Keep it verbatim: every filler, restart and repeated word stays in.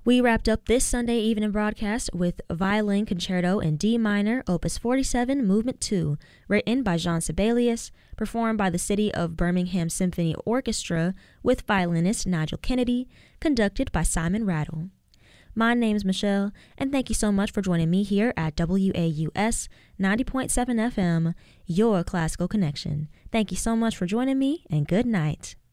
We wrapped up this Sunday evening broadcast with Violin Concerto in D minor, Opus forty-seven, Movement two, written by Jean Sibelius, performed by the City of Birmingham Symphony Orchestra with violinist Nigel Kennedy, conducted by Simon Rattle. My name's Michelle, and thank you so much for joining me here at W A U S ninety point seven F M, your classical connection. Thank you so much for joining me, and good night.